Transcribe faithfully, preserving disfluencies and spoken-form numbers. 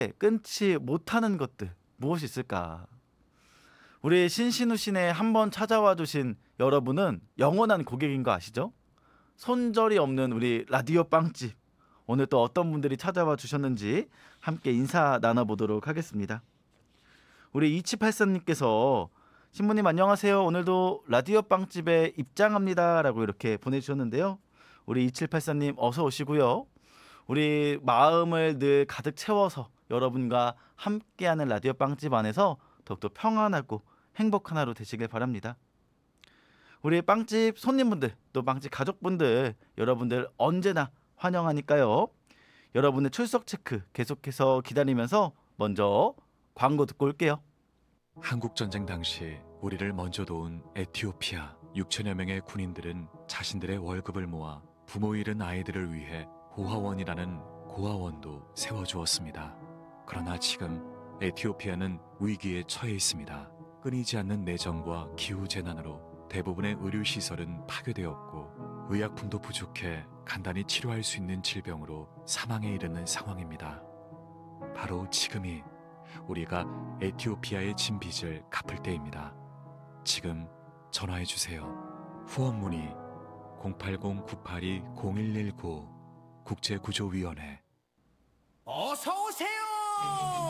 끊지 못하는 것들 무엇이 있을까? 우리 신신우 씨네 한번 찾아와 주신 여러분은 영원한 고객인 거 아시죠? 손절이 없는 우리 라디오 빵집. 오늘 또 어떤 분들이 찾아와 주셨는지 함께 인사 나눠보도록 하겠습니다. 우리 이칠팔사님께서 신부님 안녕하세요. 오늘도 라디오 빵집에 입장합니다. 라고 이렇게 보내주셨는데요. 우리 이칠팔사님 어서 오시고요. 우리 마음을 늘 가득 채워서 여러분과 함께하는 라디오 빵집 안에서 더욱더 평안하고 행복한 하루 되시길 바랍니다. 우리 빵집 손님분들 또 빵집 가족분들 여러분들 언제나 환영하니까요. 여러분의 출석 체크 계속해서 기다리면서 먼저 광고 듣고 올게요. 한국전쟁 당시 우리를 먼저 도운 에티오피아 육천여 명의 군인들은 자신들의 월급을 모아 부모 잃은 아이들을 위해 고아원이라는 고아원도 세워주었습니다. 그러나 지금 에티오피아는 위기에 처해 있습니다. 끊이지 않는 내전과 기후재난으로 대부분의 의료시설은 파괴되었고 의약품도 부족해 간단히 치료할 수 있는 질병으로 사망에 이르는 상황입니다. 바로 지금이 우리가 에티오피아의 진 빚을 갚을 때입니다. 지금 전화해 주세요. 후원 문의 공팔공 구팔이 공일일구 국제구조위원회. 어서 오세요.